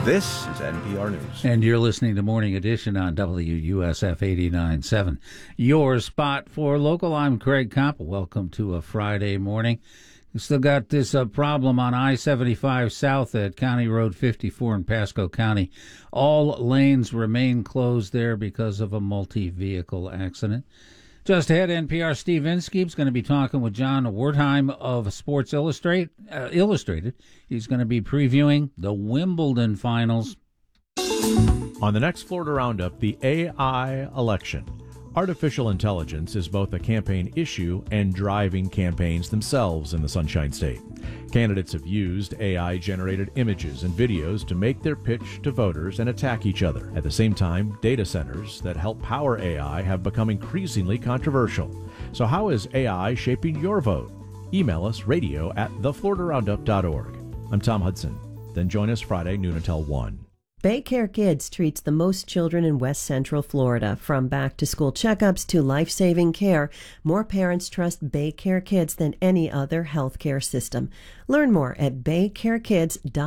This is NPR News. And you're listening to Morning Edition on WUSF 89.7. Your spot for local. I'm Craig Koppel. Welcome to a Friday morning. We still got this problem on I-75 south at County Road 54 in Pasco County. All lanes remain closed there because of a multi-vehicle accident. Just ahead, NPR Steve Inskeep's going to be talking with John Wertheim of Sports Illustrated. He's going to be previewing the Wimbledon finals. On the next Florida Roundup, the AI election. Artificial intelligence is both a campaign issue and driving campaigns themselves in the Sunshine State. Candidates have used AI-generated images and videos to make their pitch to voters and attack each other. At the same time, data centers that help power AI have become increasingly controversial. So how is AI shaping your vote? Email us radio@thefloridaroundup.org. I'm Tom Hudson. Then join us Friday noon until 1. BayCare Kids treats the most children in West Central Florida. From back-to-school checkups to life-saving care, more parents trust BayCare Kids than any other healthcare system. Learn more at baycarekids.org.